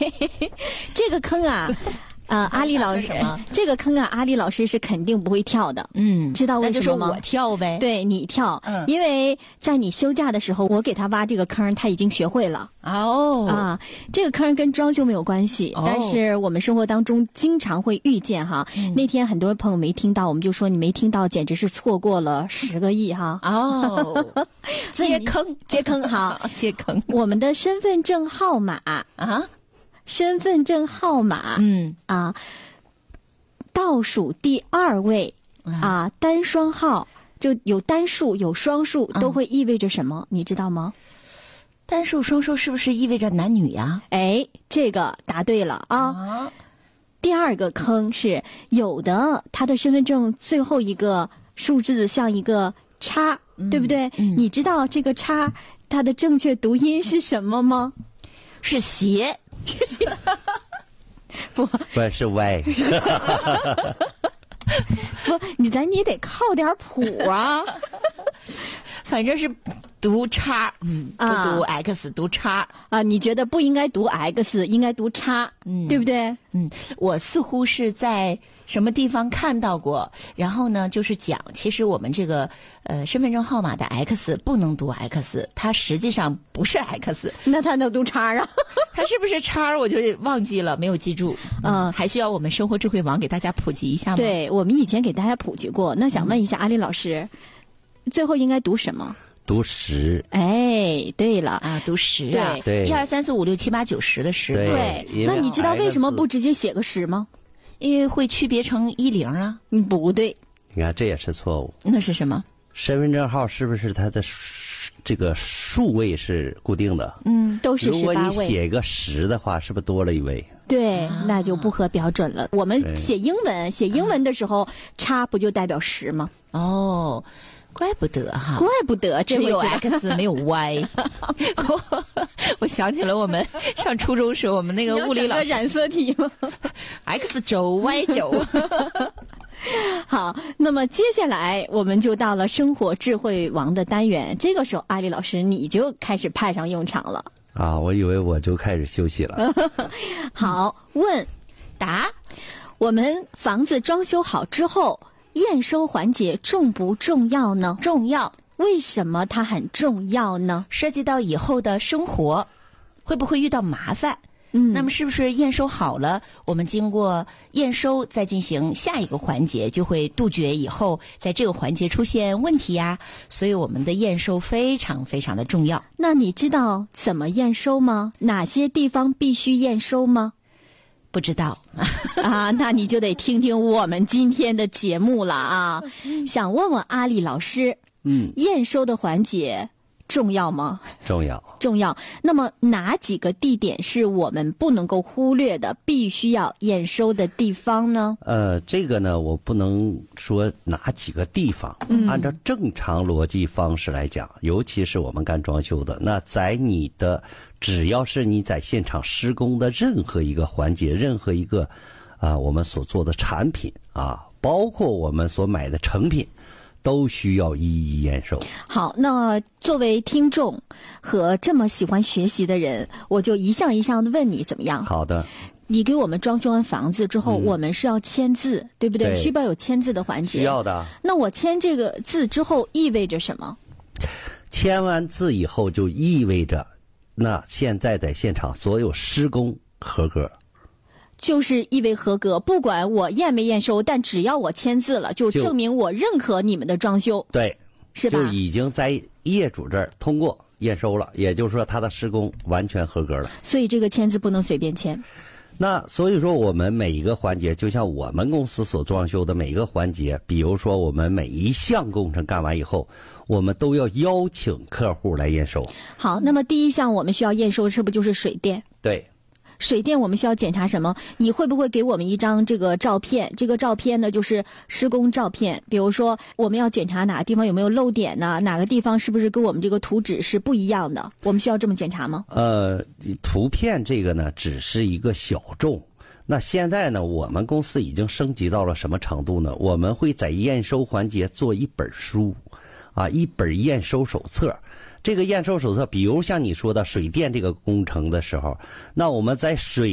这个坑啊。阿丽老师，这个坑啊，阿丽老师是肯定不会跳的。知道为什么吗？ 那就是我跳呗。 对，你跳。因为在你休假的时候，我给他挖这个坑，他已经学会了。这个坑跟装修没有关系，但是我们生活当中经常会遇见哈。那天很多朋友没听到，我们就说你没听到，简直是错过了10个亿哈。 接坑哈， 接坑。 我们的身份证号码身份证号码，倒数第2位单双号，就有单数有双数，都会意味着什么？你知道吗？ 单数双数是不是意味着男女呀？ 哎，这个答对了啊。第2个坑是有的，他的身份证最后一个数字像一个叉，对不对？你知道这个叉它的正确读音是什么吗？ 是斜。 不是歪。 不，你得靠点谱啊。 反正是读叉，不读 X， 读叉啊。你觉得不应该读 X， 应该读叉，对不对？ 我似乎是在什么地方看到过，然后呢，就是讲，其实我们这个身份证号码的 X 不能读 X， 它实际上不是 X， 那它能读叉啊？ 它是不是叉？我就忘记了，没有记住。还需要我们生活智慧网给大家普及一下吗？ 对，我们以前给大家普及过。那想问一下阿丽老师，最后应该读什么？ 读10。 哎，对了啊，读10啊，对，1、2、3、4、5、6、7、8、9、10的10。 对，那你知道为什么不直接写个10吗？ 因为会区别成1、0啊。 不对。 你看，这也是错误。 那是什么？ 身份证号是不是它的这个数位是固定的？ 都是18位。 如果你写个10的话，是不是多了1位？ 对，那就不合标准了。我们写英文的时候，叉不就代表10吗？ 怪不得哈， 怪不得只有 X 没有 Y。我想起了我们上初中时，我们那个物理老师染色体吗 ？X 轴 Y 轴。 好，那么接下来我们就到了生活智慧王的单元。这个时候，阿丽老师你就开始派上用场了。 我以为我就开始休息了。 好，问答，我们房子装修好之后，验收环节重不重要呢？ 重要。 为什么它很重要呢？ 涉及到以后的生活，会不会遇到麻烦？那么是不是验收好了，我们经过验收再进行下一个环节，就会杜绝以后在这个环节出现问题呀？所以我们的验收非常非常的重要。 那你知道怎么验收吗？哪些地方必须验收吗？ 不知道那你就得听听我们今天的节目了啊！想问问阿丽老师，验收的环节重要吗？ 重要。 那么哪几个地点是我们不能够忽略的，必须要验收的地方呢？ 这个呢，我不能说哪几个地方。按照正常逻辑方式来讲，尤其是我们干装修的，那在你的只要是你在现场施工的任何一个环节，任何一个我们所做的产品包括我们所买的成品，都需要一一验收。 好，那作为听众和这么喜欢学习的人，我就一项一项的问你怎么样？ 好的。 你给我们装修完房子之后，我们是要签字，对不对？ 对， 需不要有签字的环节？ 需要的。 那我签这个字之后意味着什么？ 签完字以后就意味着，那现在在现场所有施工合格。 就是意味合格，不管我验没验收，但只要我签字了，就证明我认可你们的装修。 对， 是吧？ 就已经在业主这儿通过验收了，也就是说他的施工完全合格了。 所以这个签字不能随便签。 那所以说我们每一个环节，就像我们公司所装修的每一个环节，比如说我们每一项工程干完以后，我们都要邀请客户来验收。 好，那么第一项我们需要验收，是不是就是水电？ 对。 水电我们需要检查什么？你会不会给我们一张这个照片？这个照片呢，就是施工照片。比如说，我们要检查哪个地方有没有漏点呢？哪个地方是不是跟我们这个图纸是不一样的？我们需要这么检查吗？ 图片这个呢，只是一个小众。那现在呢，我们公司已经升级到了什么程度呢？我们会在验收环节做一本书，一本验收手册。这个验收手册，比如像你说的水电这个工程的时候，那我们在水